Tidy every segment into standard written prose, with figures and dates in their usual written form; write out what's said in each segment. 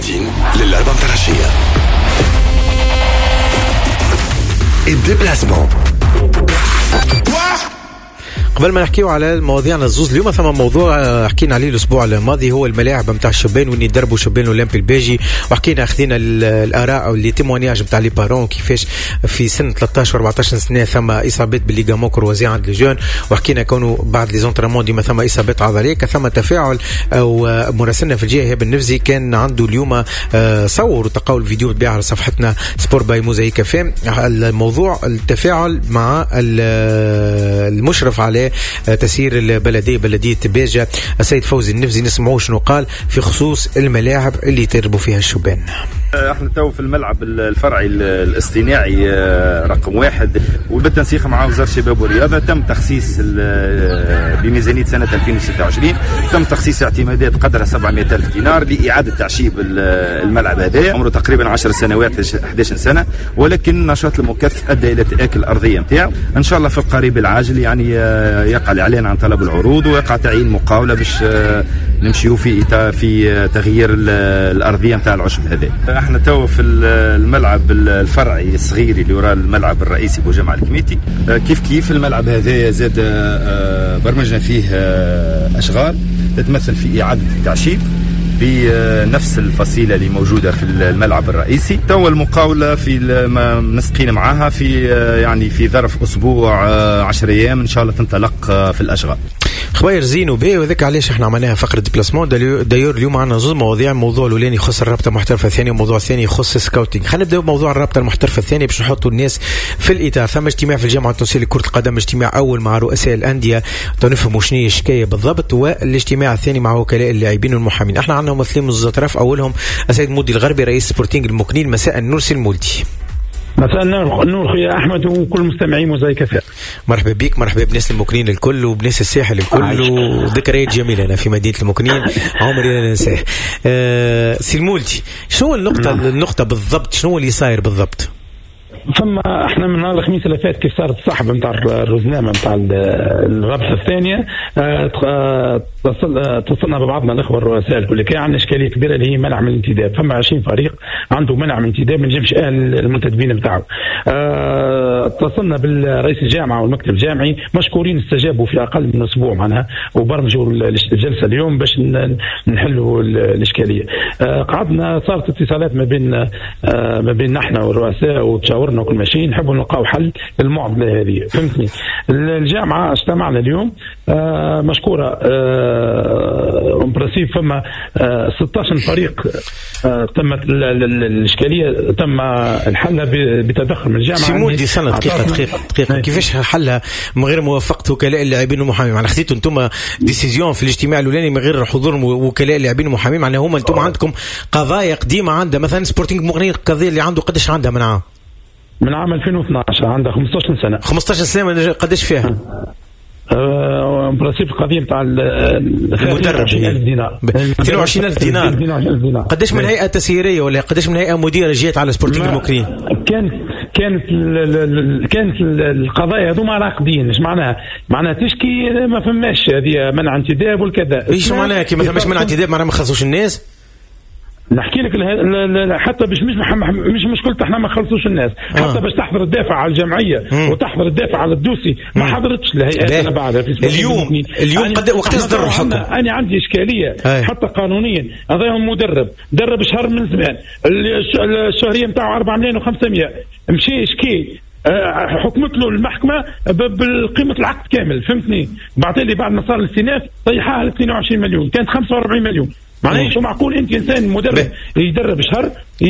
مستعدين للعبة متاع العشية. الديبلاسمون. قبل ما نحكيو على مواضيعنا الزوز اليوم، ثم موضوع حكينا عليه الاسبوع الماضي هو الملاعب نتاع الشبان وين يدربوا شبان الاولمبي الباجي، وحكينا اخذنا الاراء او لي تيمونياج نتاع لي بارون كيفاش في سن 13 و14 سنه ثم اصابات بالليغامون كروزي عند الجون، وحكينا كونه بعد لي زونطرمون ديما ثم اصابات عضليه، ثم تفاعل او مراسلنا في الجهه هبه النفزي كان عنده اليوم صور وتقاول فيديو بتباع على صفحتنا سبور باي موزايك فام. الموضوع التفاعل مع المشرف على تسيير البلدية بلدية باجة السيد فوزي النفزي، نسمعوه شنو قال في خصوص الملاعب اللي يتدربوا فيها الشبان. احنا تو في الملعب الفرعي الاصطناعي رقم 1 وبالتنسيق مع وزارة الشباب والرياضة تم تخصيص بميزانية سنة 2026 تم تخصيص اعتمادات قدرها 700,000 دينار لإعادة تعشيب الملعب هذا. عمره تقريبا 10 سنوات 11 سنة، ولكن النشاط المكثف أدى إلى تآكل الأرضية نتاعو. إن شاء الله في القريب العاجل يعني يقع الإعلان عن طلب العروض ويقع تعيين مقاولة باش نمشيو في تغيير الأرضية نتاع العشب هذا. احنا تو في الملعب الفرعي الصغير اللي وراء الملعب الرئيسي بوجمع الكميتي. كيف الملعب هذا زاد برمجنا فيه أشغال تتمثل في إعادة التعشيب بنفس الفصيلة اللي موجودة في الملعب الرئيسي. تو المقاولة في منسقين معها في يعني في ظرف أسبوع 10 أيام إن شاء الله تنطلق في الأشغال. خبير زين وباهي، وذاك علاش احنا عملناها فقره ديبلاسمون. دايور اليوم عندنا زوج مواضيع، الموضوع الاولاني يخص الرابطه المحترفه الثانيه، والموضوع الثاني يخص سكاوتينغ. خلينا نبداو بموضوع الرابطه المحترفه الثانيه باش نحطوا الناس في الاطار. ثم اجتماع في الجامعه التونسيه لكره القدم، اجتماع اول مع رؤساء الانديه تنفهموا شنو هي الشكايه بالضبط، والاجتماع الثاني مع وكلاء اللاعبين والمحامين. احنا عندنا ممثلين من الزطرف، اولهم السيد مودي الغربي رئيس سبورتينغ المكنين. مساء النور سي المولدي. مساء النور خويا احمد وكل مستمعي موزايك فام. مرحبا بك، مرحبا بناس المكنين الكل وبناس الساحل الكل، وذكريات جميله انا في مدينه المكنين عمري لا ننساه. سي المولدي، شنو النقطه بالضبط، شنو اللي صاير بالضبط؟ ثم احنا من نهار الخميس اللي فات كيف صارت الصحبه نتاع الرزنامه نتاع الرابطه الثانيه، اتصلنا ببعضنا الاخوه الرؤساء الكل. كان عندنا اشكاليه كبيره اللي هي منع من الانتداب. فما 20 فريق عنده منع من الانتداب، ما نجمش المنتدبين بتاعه. اتصلنا بالرئيس الجامعه والمكتب الجامعي، مشكورين استجابوا في اقل من اسبوع معناها، وبرمجوا الجلسه اليوم باش نحلوا الاشكاليه. قعدنا صارت اتصالات ما بين نحن والرؤساء وتشاورنا وكل ماشي نحبوا نلقاو حل للمعضله هذه، فهمتني. الجامعه اجتمعنا اليوم مشكوره برسيب، فما 16 فريق تمت الاشكاليه تم الحلها بتدخل من الجامعه. سيمودي سنه دقيقه كيفاش حلها من غير موافقه وكلاء اللاعبين والمحامين؟ معناها خديتوا انتم ديسيزيون في الاجتماع الاولاني من غير حضور وكلاء اللاعبين والمحامين؟ معناها هما انتم عندكم قضايا قديمه، عندها مثلا سبورتينغ مغني القضيه اللي عنده قداش عندها من عام 2012 عندها 15 سنه. 15 سنه قداش فيها؟ برسيب القضيه نتاع المدرب 22,000 دينار. 22,000 دينار. قداش من هيئه تسييريه ولا قداش من هيئه مديره جات على سبورتينغ المكرين؟ كانت القضايا هذوما راقدين. ايش معناها تشكي ما فماش هذه منع انتداب والكذا. ايش معناها كي ما فماش منع انتداب؟ معناها ما خلصوش الناس. نحكي لك حتى باش مش مشكلة احنا ما خلصوش الناس، حتى باش تحضر الدافع على الجمعية وتحضر الدافع على الدوسي ما حضرتش الهيئات انا بعدها في اليوم وقت يصدر الحكم. انا عندي اشكالية حتى قانونيا. هذا مدرب درب شهر من زمان، الشهرية نتاعو 4,500,000 مشي يشكي، حكمت له المحكمة بالقيمة العقد كامل، فهمتني. بعد ما صار الاستئناف طيحها ل 22 مليون، كانت 45 مليون. معناه شو معقول انت انسان مدرب يدرب شهر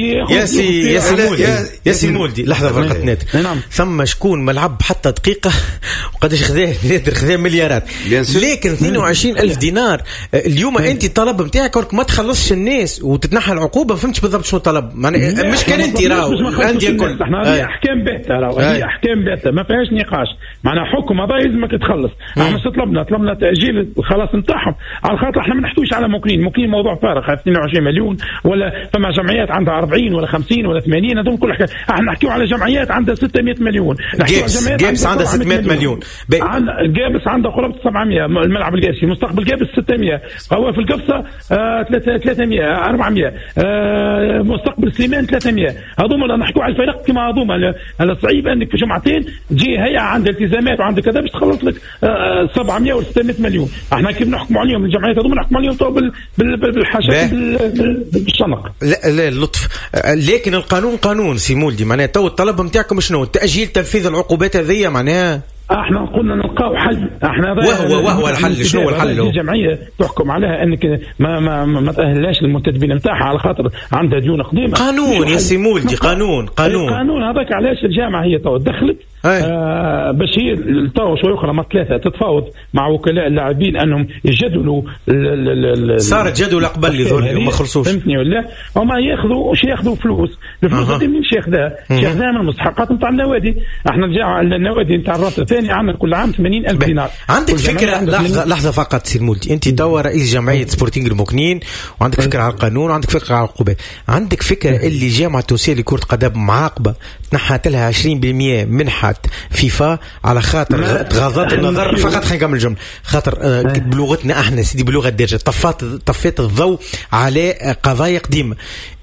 يا سي مولدي لحظه فرقتنات. ثم شكون ملعب حتى دقيقه وقداش خذا مليارات، لكن 22,000 دينار اليوم انت الطلب نتاعك ما تخلصش الناس وتتنحى العقوبه. فهمتش بالضبط شنو الطلب؟ مش كان انت راهو الانديه الكل احنا احكام باهته، راهو احكام باهته ما فيهاش نقاش. معناها حكم هذا لازمك تخلص. احنا طلبنا تاجيل خلاص نتاعهم على خاطر احنا ما نحتويش على مكنين موضوع فارغ. 22 مليون ولا فما جمعيات عندها عندها 40 ولا 50 ولا 80. هذول كل حكايه. احنا نحكيو على جمعيات عندها 600 مليون. جابس عندها 600 مليون. جابس عندها قرابه 700. الملعب القابسي مستقبل جابس 600. قوافل القفصه 300 400. مستقبل سليمان 300. هذوما نحكيو على الفريق كما هذوما. صعيب انك في جمعتين تجي هيئه عندها التزامات وعندك كذا باش تخلص لك 700 و 600 مليون. احنا كيف نحكموا عليهم الجمعيات هذوما نحكموا عليهم بالحاجات بالشنق. لا اللطف. لكن القانون قانون سي مولدي معناها تو الطلب نتاعكم شنو؟ تأجيل تنفيذ العقوبات هذه معناها احنا قلنا نلقاو حل. احنا وهو الحل شنو الحل؟ الجمعيه تحكم عليها انك ما تاهلهاش للمنتدبين نتاعها على خاطر عندها ديون قديمه. قانون يا سي مولدي قانون القانون هذاك. علاش الجامعه هي تو دخلت باش هي تو شويه اخرى ما ثلاثه تتفاوض مع وكلاء اللاعبين انهم يجدولوا صارت جدول قبل يظهر ما خلصوش. فهمتني ولا؟ هما ياخذوا فلوس. الفلوس هذه منين شاخذها من المستحقات نتاع النوادي. احنا النوادي نتاع الرابطه الثاني عندنا كل عام 80,000 دينار. عندك فكره؟ لحظه فقط سي مولدي. انت توا رئيس جمعيه سبورتينغ المكنين وعندك فكره على القانون وعندك فكره على العقوبات. عندك فكره اللي جامعه تونسيه لكره قدم معاقبه تنحت لها 20% منحه فيفا على خاطر غضاض النظر فقط. خلينا نكمل الجمله. خاطر بلغتنا احنا سيدي بلغه الدارجه طفيت الضوء على قضايا قديمه.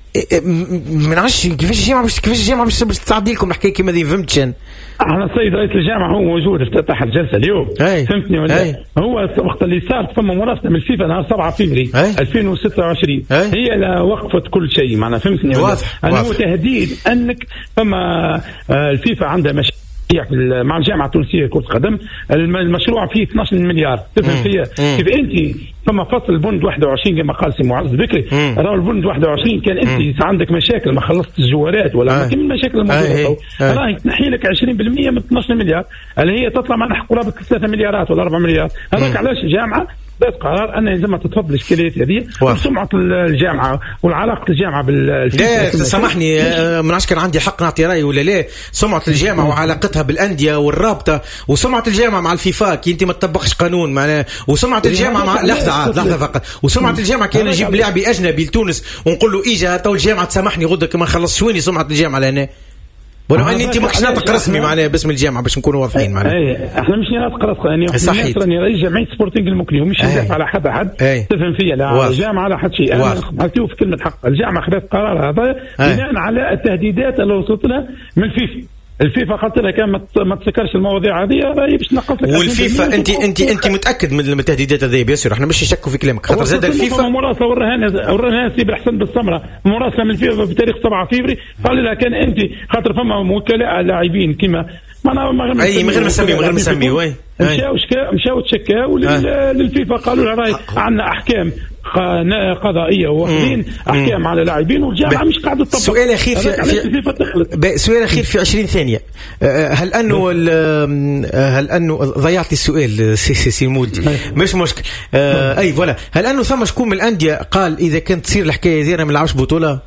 ما نعرفش كيفاش الجامعه باش تعدي لكم الحكايه كيما ذي. فهمتش احنا السيد رئيس الجامعه هو موجود افتتح الجلسه اليوم. فهمتني ولا؟ هو وقت اللي صارت فما مراسله من الفيفا نهار 7 فبراير 2026 هي لا وقفت كل شيء معنا. فهمتني ولا؟ هو تهديد انك فما الفيفا عندها مع الجامعه التونسيه لكره القدم. المشروع فيه 12 مليار. تفهم فيها كيف انت فما فصل البند 21 كما قال سي معز بكري. راهو البند 21 كان انت عندك مشاكل ما خلصت الجوارات ولا ما كاين مشاكل الموضوع راهي تنحي لك 20% من 12 مليار اللي هي تطلع معنا قرابه 3 مليارات ولا 4 مليار. هذاك علاش الجامعه بس قرار أن لازم تتفضل الإشكاليات هذه وسمعة الجامعة والعلاقة الجامعة لا سامحني من عشان كان عندي حق نعطي رأي ولا لا. سمعة الجامعة وعلاقتها بالأندية والرابطة وسمعة الجامعة مع الفيفا كي أنت ما تطبقش قانون معناه. وسمعة الجامعة مع لحظة فقط. وسمعة الجامعة كان نجيب لاعبي أجنبي لتونس ونقول له إيجا تو الجامعة تسامحني غدك ما خلص شويني سمعة الجامعة لهنا. ولو ان انت ماكش ناطق رسمي معناها باسم الجامعه باش نكونوا واضحين معناها. احنا مش ناطق رسمي. صحيح. راني رئيس جمعيه سبورتينغ المكني ومش ندافع على حد تفهم فيا. لا الجامعه على حد شيء. انا نحكيو في كلمه حق. الجامعه خذت قرار هذا بناء على التهديدات اللي وصلت لها من الفيفا قالت لها كان ما تسكرش المواضيع هذه راهي باش نقص لك. والفيفا انت متاكد من التهديدات هذه؟ بيسير احنا مش نشكوا في كلامك خاطر زاد الفيفا مراسله وراها سي بالحسن بالسمره مراسله من الفيفا بتاريخ 7 فبراير قال لها كان انت خاطر فما وكلاء لاعبين كما من غير ما نسميه وين مشاو تشكاو للفيفا قالوا لها راهي عندنا احكام قضائيه واخذين احكام على لاعبين والجامعه مش قاعده تطبق. سؤال اخير سؤال اخير في 20 ثانيه. هل انه ضيعت السؤال سي مولدي مش مشكل. اي فوالا. هل انه ثم شكون من الانديه قال اذا كانت تصير الحكايه هذه ما نلعبش بطوله؟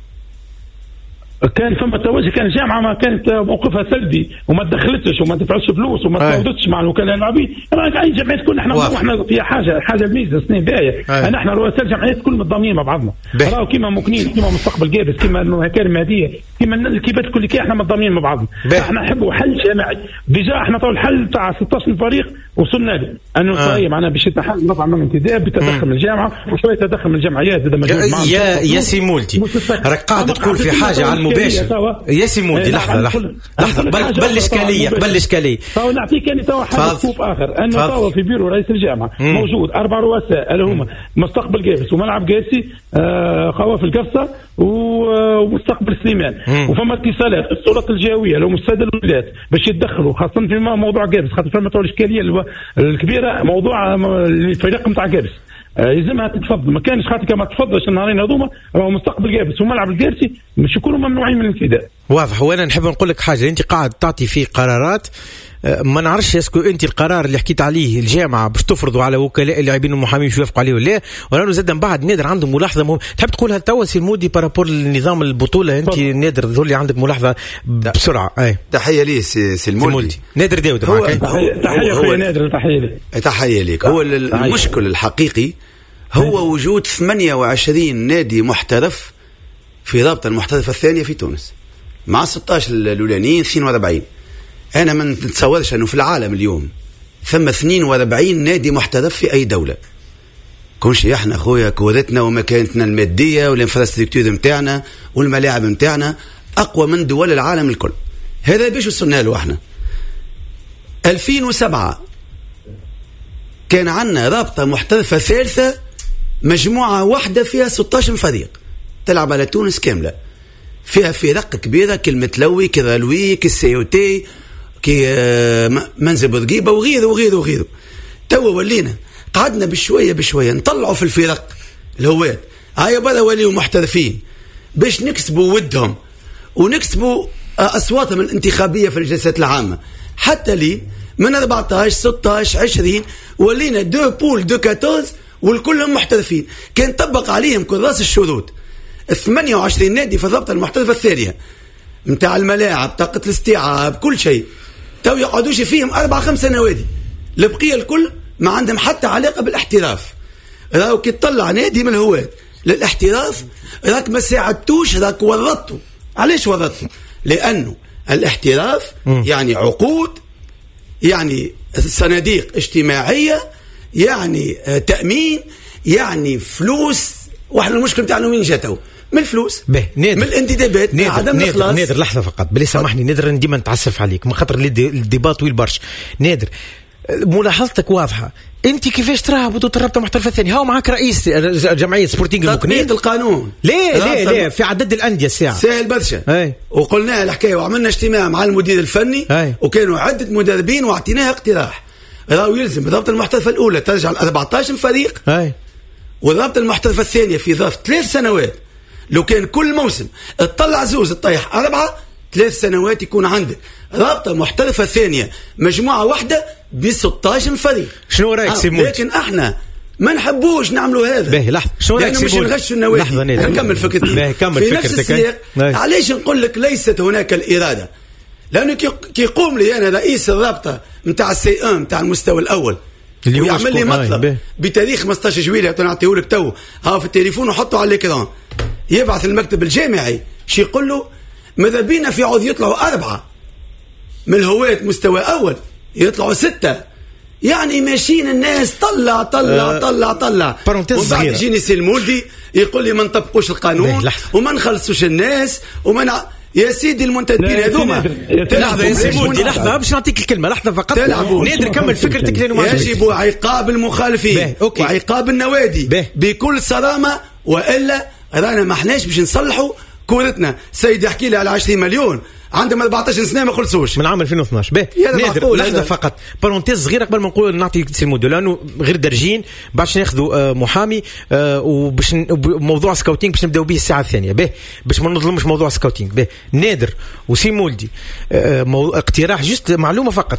كان فما توجه. كان الجامعه ما كانت موقفها سلبي وما تدخلتش وما دفعتش فلوس وما تفاوضتش مع الوكلاء اللاعبين. اي جمعيه تكون احنا في حاجه الميزه سنين باهيه. احنا رؤساء الجمعيات كل متضامنين مع بعضنا. راهو كيما مكنين كيما مستقبل جابس كيما هكار المهديه كيما كيبات كل كي احنا متضامنين مع بعضنا. احنا نحبوا حل جماعي. ديجا احنا تو الحل تاع 16 فريق وصلنا له انه صحيح معناها باش يتحل نظام من الانتداب بتدخل من الجامعه وشويه تدخل من الجمعيات. يا سي مولدي راك قاعد تقول في حاجه على المباشر يا سي مولدي. لحظه قبل الاشكاليه تو نعطيك انا تو حاجه سكوب اخر انه تو في بيرو رئيس الجامعه موجود 4 رؤساء اللي هما مستقبل جابس وملعب قاسي قوافل القفصه ومستقبل سليمان. وفما اتصالات السلطات الجهويه لو الساده الولايات باش يتدخلوا خاصه في موضوع جابس خاطر فما تو الاشكاليه الكبيره موضوع الفريق نتاع جابس يلزمها تتفضل. ما كانش خاطر كما تفضلش النهارين هذوما راهو مستقبل جابس وملعب القارسي مش يكونوا ممنوعين من الانتداب. واضح. وانا نحب نقول لك حاجه. انت قاعد تعطي فيه قرارات ما نعرفش اسكو انت القرار اللي حكيت عليه الجامعه باش تفرضوا على وكلاء اللاعبين والمحامين باش يوافقوا عليه ولا ولا زاد من بعد نادر عندهم ملاحظه تحب تقولها توا سي المودي بارابور لنظام البطوله. انت نادر ذولي عندك ملاحظه بسرعه. تحيه لي سي المولدي. نادر داود تحيه نادر. تحيه ليك. هو المشكل الحقيقي هو وجود 28 نادي محترف في رابطة المحترفة الثانية في تونس مع 16 الأولانيين 42. أنا ما نتصورش أنه في العالم اليوم ثم 42 نادي محترف في أي دولة. كونش احنا خويا كورتنا ومكانتنا المادية والانفراستركتور متاعنا والملاعب متاعنا أقوى من دول العالم الكل. هذا باش وصلنا له احنا. 2007 كان عندنا رابطة محترفة ثالثة، مجموعة واحدة فيها 16 فريق تلعب على تونس كاملة، فيها فرق كبيرة كالمتلوي كالرالوي كالسيوتي كمنزل بورقيبة وغيره وغيره وغيره. توا ولينا قعدنا بشوية نطلعوا في الفرق الهوات هاي برا وليوا محترفين باش نكسبوا ودهم ونكسبوا أصواتهم الانتخابية في الجلسات العامة. حتى لي من 14 16 20 ولينا 2 بول 2 14 والكلهم محترفين. كان طبق عليهم كراس الشروط 28 نادي في الرابطة المحترفة الثانية متاع الملاعب طاقة الاستيعاب كل شيء. تو يقعدوش فيهم 4-5 نوادي، البقية الكل ما عندهم حتى علاقة بالاحتراف. راهو كي تطلع نادي من الهواة للاحتراف راك ما ساعدتوش، راك ورطتوا. علاش ورطتوا؟ لأنه الاحتراف يعني عقود، يعني صناديق اجتماعية، يعني تأمين، يعني فلوس. واحنا المشكلة بتاعنا وين جاتوا؟ من الفلوس، من الانتدابات، من عدم الإخلاص. نادر لحظة فقط بلي سامحني نادر، ديما نتعسف عليك من خاطر الديبات طويل برشا. نادر ملاحظتك واضحة، انت كيفاش ترابط وتربط محترفة ثانية؟ هاو معك رئيس جمعية سبورتينغ المكنين القانون. ليه في عدد الأندية الساعة سهل برشا. وقلنا الحكاية وعملنا اجتماع مع المدير الفني وكانوا عدة مدربين واعطيناها اقتراح. راهو يلزم الرابطة المحترفة الأولى ترجع ل 14 فريق، والرابطة المحترفة الثانية في ظرف 3 سنوات لو كان كل موسم تطلع زوز تطيح 4، 3 سنوات يكون عندك رابطة محترفة ثانية مجموعة واحدة ب 16 فريق. شنو رايك سي مولدي؟ لكن احنا ما نحبوش نعملوا هذا. باهي لحظة، شنو رايك سي مولدي؟ نغشوا النوادي. لحظة نكمل فكرتي. كمل في نفس السياق. علاش نقول لك ليست هناك الإرادة؟ لأنه كي يقوم لي أنا رئيس الرابطة متاع السي ان متاع المستوى الأول ويعمل لي مطلب بتاريخ 15 جويلية نعطيه لك تو ها في التليفون وحطه على الإكران، يبعث المكتب الجامعي شي يقول له ماذا بينا في عود يطلعوا 4 من الهواة مستوى أول يطلعوا 6، يعني ماشيين الناس طلع طلع طلع طلع. وبعد يجيني سي المولدي يقول لي ما نطبقوش القانون وما نخلصوش الناس يا سيدي المنتدبين هذوما. لحظة يا سيدي لحظة باش نعطيك الكلمة، لحظة فقط. نادر كمل فكرتك لأنه ما يجب عقاب المخالفين وعقاب النوادي بكل صرامة، وإلا رانا ما احناش باش نصلحوا كورتنا. سيدي يحكي لي على 20 مليون عندهم 14 سنة ما خلصوش من عام 2012. نادر لحظة فقط بارونتيز صغيرة قبل ما نقول نعطي سي المودو لأنه غير درجين باش ناخذوا محامي وباش موضوع سكاوتينج باش نبداو به الساعة الثانية باش ما نظلمش موضوع سكاوتينج. نادر وسي مولدي اقتراح جست معلومة فقط.